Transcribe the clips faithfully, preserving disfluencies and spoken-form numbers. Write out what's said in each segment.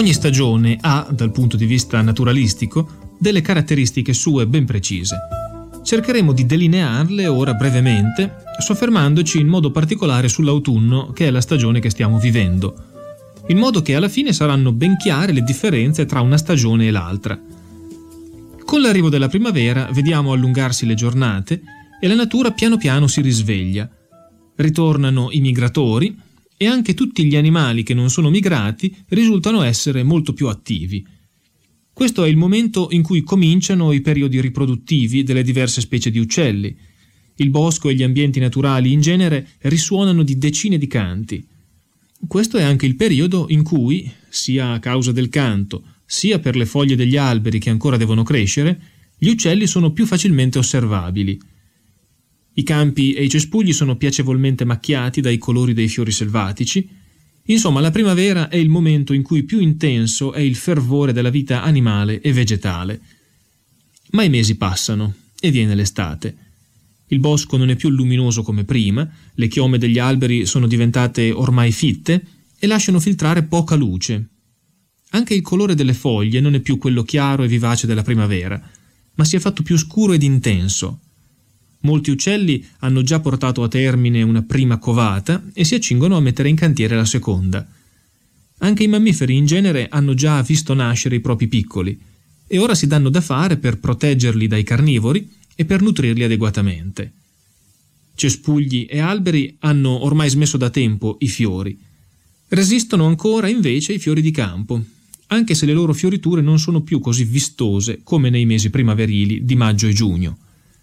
Ogni stagione ha, dal punto di vista naturalistico, delle caratteristiche sue ben precise. Cercheremo di delinearle ora brevemente, soffermandoci in modo particolare sull'autunno, che è la stagione che stiamo vivendo, in modo che alla fine saranno ben chiare le differenze tra una stagione e l'altra. Con l'arrivo della primavera vediamo allungarsi le giornate e la natura piano piano si risveglia. Ritornano i migratori e anche tutti gli animali che non sono migrati risultano essere molto più attivi. Questo è il momento in cui cominciano i periodi riproduttivi delle diverse specie di uccelli. Il bosco e gli ambienti naturali in genere risuonano di decine di canti. Questo è anche il periodo in cui, sia a causa del canto, sia per le foglie degli alberi che ancora devono crescere, gli uccelli sono più facilmente osservabili. I campi e i cespugli sono piacevolmente macchiati dai colori dei fiori selvatici. Insomma, la primavera è il momento in cui più intenso è il fervore della vita animale e vegetale. Ma i mesi passano e viene l'estate. Il bosco non è più luminoso come prima, le chiome degli alberi sono diventate ormai fitte e lasciano filtrare poca luce. Anche il colore delle foglie non è più quello chiaro e vivace della primavera, ma si è fatto più scuro ed intenso. Molti uccelli hanno già portato a termine una prima covata e si accingono a mettere in cantiere la seconda. Anche i mammiferi in genere hanno già visto nascere i propri piccoli e ora si danno da fare per proteggerli dai carnivori e per nutrirli adeguatamente. Cespugli e alberi hanno ormai smesso da tempo i fiori. Resistono ancora invece i fiori di campo, anche se le loro fioriture non sono più così vistose come nei mesi primaverili di maggio e giugno.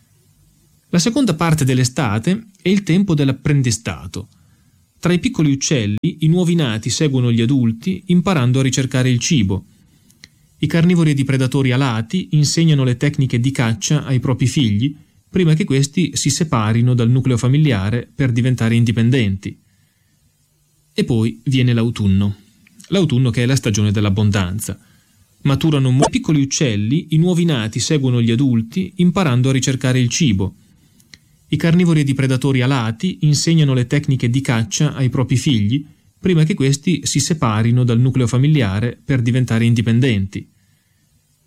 La seconda parte dell'estate è il tempo dell'apprendistato. Tra i piccoli uccelli, i nuovi nati seguono gli adulti imparando a ricercare il cibo. I carnivori ed i predatori alati insegnano le tecniche di caccia ai propri figli prima che questi si separino dal nucleo familiare per diventare indipendenti. E poi viene l'autunno. L'autunno che è la stagione dell'abbondanza. Maturano molti piccoli uccelli, i nuovi nati seguono gli adulti imparando a ricercare il cibo. I carnivori ed i predatori alati insegnano le tecniche di caccia ai propri figli prima che questi si separino dal nucleo familiare per diventare indipendenti.